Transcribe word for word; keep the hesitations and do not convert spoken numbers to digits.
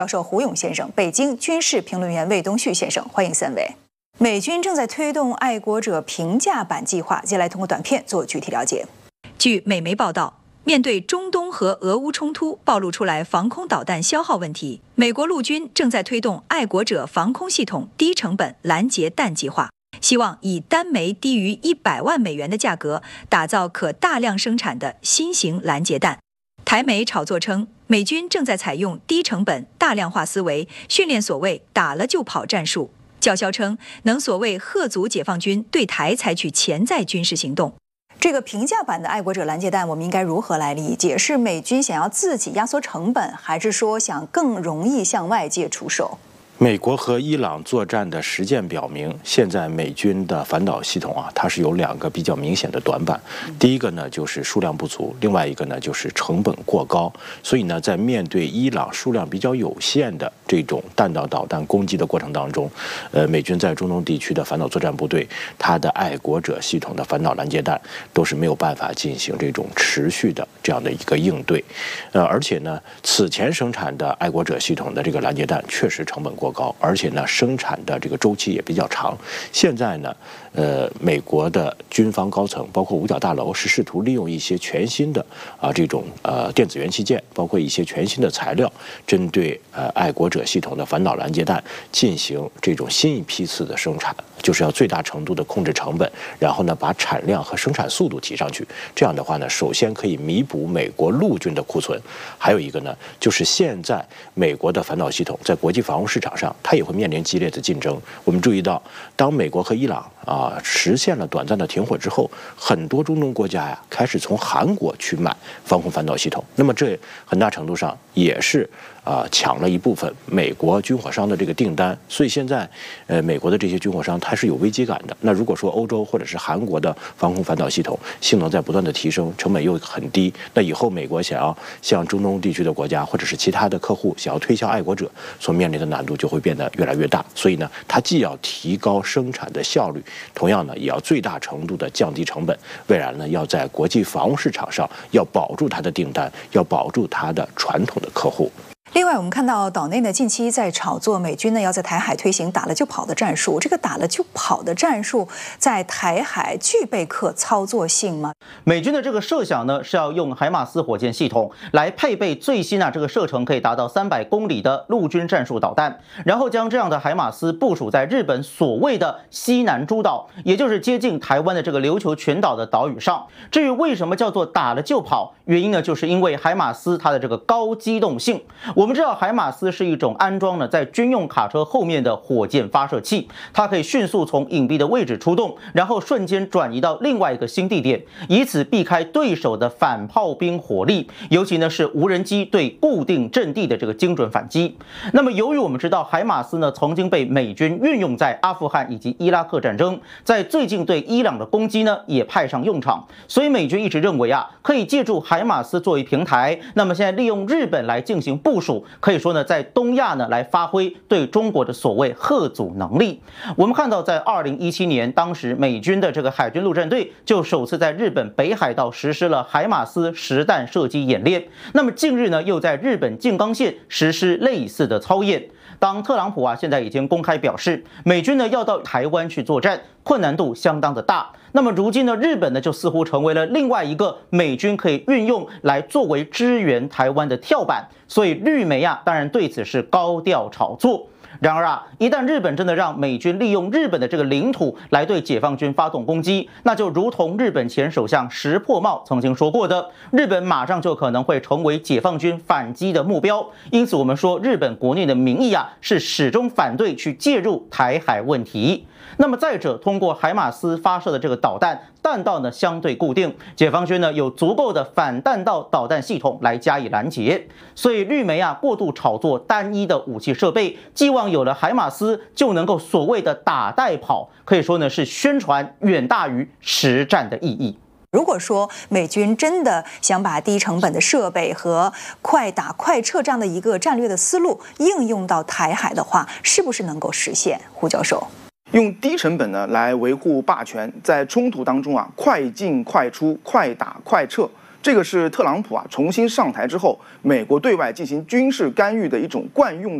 教授胡勇先生，北京军事评论员魏东旭先生，欢迎三位。美军正在推动爱国者评价版计划，接下来通过短片做具体了解。据美媒报道，面对中东和俄乌冲突暴露出来防空导弹消耗问题，美国陆军正在推动爱国者防空系统低成本拦截弹计划，希望以单枚低于一百万美元的价格，打造可大量生产的新型拦截弹。台媒炒作称，美军正在采用低成本、大量化思维，训练所谓“打了就跑”战术。叫嚣称能所谓吓阻解放军对台采取潜在军事行动。这个平价版的爱国者拦截弹，我们应该如何来理解？是美军想要自己压缩成本，还是说想更容易向外界出手？ 美国和伊朗作战的实践表明，现在美军的反导系统啊，它是有两个比较明显的短板。第一个呢就是数量不足，另外一个呢就是成本过高。所以呢，在面对伊朗数量比较有限的这种弹道导弹攻击的过程当中，呃，美军在中东地区的反导作战部队，它的爱国者系统的反导拦截弹都是没有办法进行这种持续的这样的一个应对。呃，而且呢，此前生产的爱国者系统的这个拦截弹确实成本过高，而且呢，生产的这个周期也比较长。现在呢，呃，美国的军方高层，包括五角大楼，是试图利用一些全新的啊这种呃电子元器件，包括一些全新的材料，针对呃爱国者系统的反导拦截弹进行这种新一批次的生产，就是要最大程度的控制成本，然后呢，把产量和生产速度提上去。这样的话呢，首先可以弥补美国陆军的库存，还有一个呢，就是现在美国的反导系统在国际防务市场上，它也会面临激烈的竞争。我们注意到，当美国和伊朗啊实现了短暂的停火之后，很多中东国家呀开始从韩国去买防空反导系统。那么这很大程度上也是啊抢了一部分美国军火商的这个订单。所以现在呃美国的这些军火商它是有危机感的。那如果说欧洲或者是韩国的防空反导系统性能在不断的提升，成本又很低，那以后美国想要向中东地区的国家或者是其他的客户想要推销爱国者所面临的难度就会变得越来越大。所以呢，它既要提高生产的效率，同样呢也要最大程度的降低成本。未来呢，要在国际防务市场上要保住它的订单，要保住它的传统的客户。 另外，我们看到岛内呢近期在炒作美军呢要在台海推行打了就跑的战术。这个打了就跑的战术在台海具备可操作性吗？ 美军的这个设想呢是要用海马斯火箭系统来配备最新啊这个射程可以达到三百公里的陆军战术导弹，然后将这样的海马斯部署在日本所谓的西南诸岛，也就是接近台湾的这个琉球群岛的岛屿上。至于为什么叫做打了就跑，原因呢就是因为海马斯它的这个高机动性。我们知道海马斯是一种安装了在军用卡车后面的火箭发射器，它可以迅速从隐蔽的位置出动，然后瞬间转移到另外一个新地点，以此避开对手的反炮兵火力，尤其呢是无人机对固定阵地的这个精准反击。那么由于我们知道海马斯呢曾经被美军运用在阿富汗以及伊拉克战争，在最近对伊朗的攻击呢也派上用场，所以美军一直认为啊可以借助海马斯作为平台，那么现在利用日本来进行部署，可以说呢，在东亚呢来发挥对中国的所谓吓阻能力。我们看到，在二零一七年，当时美军的这个海军陆战队就首次在日本北海道实施了海马斯实弹射击演练。那么近日呢，又在日本静冈县实施类似的操演。当特朗普啊现在已经公开表示，美军呢要到台湾去作战，困难度相当的大。那么如今呢，日本呢就似乎成为了另外一个美军可以运用来作为支援台湾的跳板，所以绿媒啊当然对此是高调炒作。然而啊，一旦日本真的让美军利用日本的这个领土来对解放军发动攻击，那就如同日本前首相石破茂曾经说过的，日本马上就可能会成为解放军反击的目标。因此我们说，日本国内的民意啊是始终反对去介入台海问题。那么再者，通过海马斯发射的这个导弹，弹道呢相对固定，解放军呢有足够的反弹道导弹系统来加以拦截。所以绿媒啊过度炒作单一的武器设备，寄望有了海马斯就能够所谓的打带跑，可以说呢是宣传远大于实战的意义。 如果说美军真的想把低成本的设备和快打快撤这样的一个战略的思路应用到台海的话，是不是能够实现？胡教授。 用低成本呢来维护霸权，在冲突当中啊快进快出、快打快撤， 这个是特朗普啊重新上台之后，美国对外进行军事干预的一种惯用的。